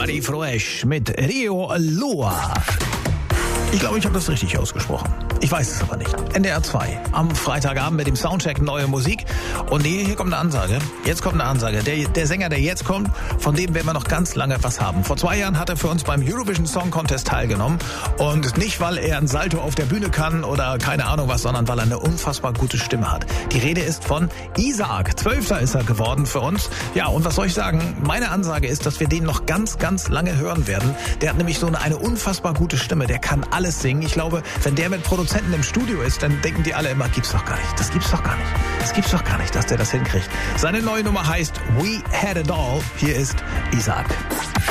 Marie Froesch mit Rio Lua. Ich glaube, ich habe das richtig ausgesprochen. Ich weiß es aber nicht. NDR 2 am Freitagabend mit dem Soundcheck Neue Musik. Und hier kommt eine Ansage. Jetzt kommt eine Ansage. Der Sänger, der jetzt kommt, von dem werden wir noch ganz lange was haben. Vor 2 Jahren hat er für uns beim Eurovision Song Contest teilgenommen. Und nicht, weil er ein Salto auf der Bühne kann oder keine Ahnung was, sondern weil er eine unfassbar gute Stimme hat. Die Rede ist von Isaac. 12. ist er geworden für uns. Ja, und was soll ich sagen? Meine Ansage ist, dass wir den noch ganz, ganz lange hören werden. Der hat nämlich so eine unfassbar gute Stimme. Der kann alles singen. Ich glaube, wenn der mit Produzenten im Studio ist, dann denken die alle immer, gibt's doch gar nicht. Das gibt's doch gar nicht. Das gibt's doch gar nicht, dass der das hinkriegt. Seine neue Nummer heißt We Had It All. Hier ist Isaac.